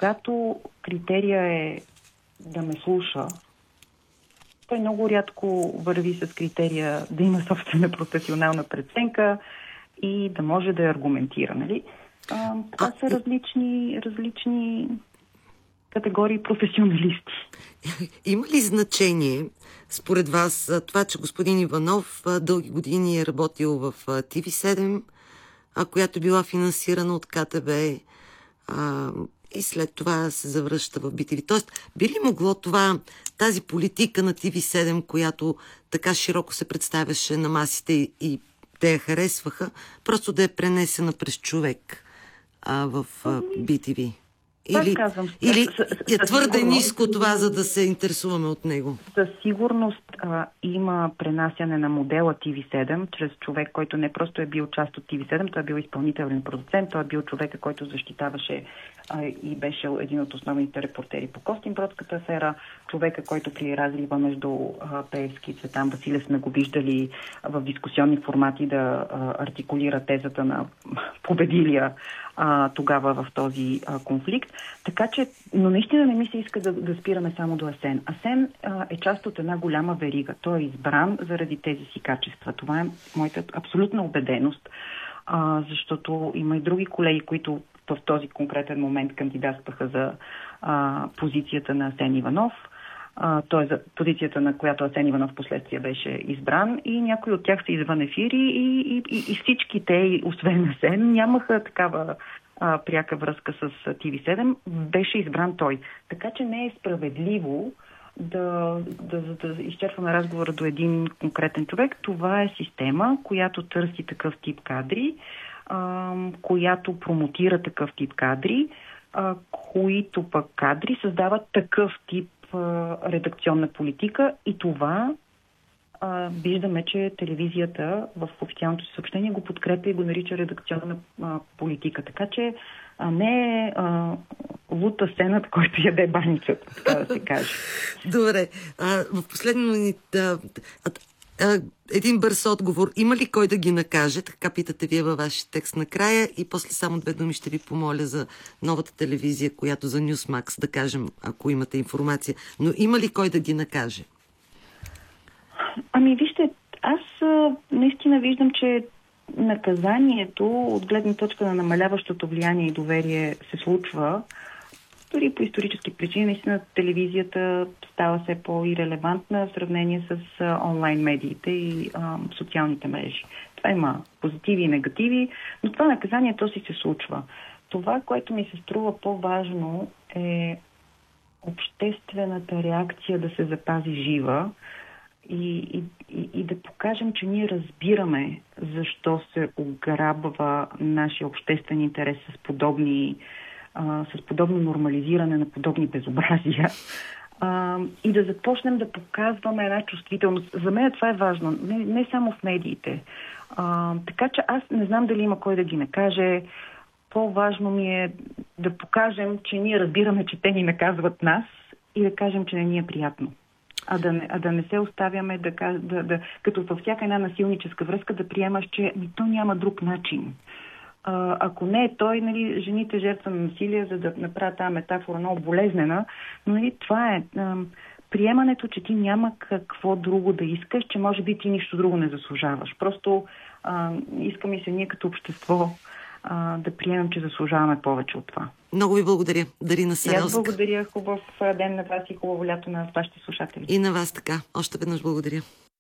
когато критерия е да ме слуша, той много рядко върви с критерия да има собствена професионална преценка и да може да я аргументира, нали? Това са различни категории професионалисти. Има ли значение, според вас, това, че господин Иванов дълги години е работил в TV7, която била финансирана от КТБ, и след това се завръща в BTV? Тоест, би ли могло тази политика на TV7, която така широко се представяше на масите и те я харесваха, просто да е пренесена през човек в BTV? Или е твърде ниско това, за да се интересуваме от него? Със сигурност има пренасяне на модела TV7 чрез човек, който не просто е бил част от TV7, той е бил изпълнителен продуцент, той е бил човека, който защитаваше и беше един от основните репортери по Костинбродската афера, човека, който при разлива между Пеевски и Цветан Василев сме го виждали в дискусионни формати да артикулира тезата на победилия тогава в този конфликт. Така че, но наистина не ми се иска да спираме само до Асен. Асен е част от една голяма верига. Той е избран заради тези си качества. Това е моята абсолютна убеденост, защото има и други колеги, които в този конкретен момент кандидатстваха за позицията на Асен Иванов. Т.е. за позицията, на която Асен Иванов последствие беше избран, и някои от тях са извън ефири и всички те, освен Асен, нямаха такава пряка връзка с TV7, беше избран той. Така че не е справедливо да изчерпваме разговора до един конкретен човек. Това е система, която търси такъв тип кадри, която промотира такъв тип кадри, които пък кадри създават такъв тип редакционна политика, и това виждаме, че телевизията в официалното си съобщение го подкрепя и го нарича редакционна политика. Така че не е лута сцената, който яде баницата, така да се каже. Добре. В последно един бърз отговор. Има ли кой да ги накаже? Така питате вие във вашия текст накрая, и после само 2 думи ще ви помоля за новата телевизия, която за Newsmax, да кажем, ако имате информация. Но има ли кой да ги накаже? Вижте, аз наистина виждам, че наказанието от гледна точка на намаляващото влияние и доверие се случва. Дори по исторически причини, наистина телевизията става все по-ирелевантна в сравнение с онлайн медиите и социалните мрежи. Това има позитиви и негативи, но това наказание то си се случва. Това, което ми се струва по-важно, е обществената реакция да се запази жива и да покажем, че ние разбираме защо се ограбва нашия обществен интерес с подобно нормализиране на подобни безобразия, и да започнем да показваме една чувствителност. За мен това е важно, не само в медиите. Така че аз не знам дали има кой да ги накаже. По-важно ми е да покажем, че ние разбираме, че те ни наказват нас, и да кажем, че не ни е приятно. А да не се оставяме като във всяка една насилническа връзка да приемаш, че то няма друг начин. Ако не е той, нали, жените жертва на насилие, за да направя тази метафора много болезнена, но нали, това е приемането, че ти няма какво друго да искаш, че може би ти нищо друго не заслужаваш. Просто иска ми се ние като общество да приемем, че заслужаваме повече от това. Много ви благодаря, Дарина Сарелска. Аз благодаря. Хубав ден на вас и хубаво лято на вашите слушатели. И на вас така. Още веднъж благодаря.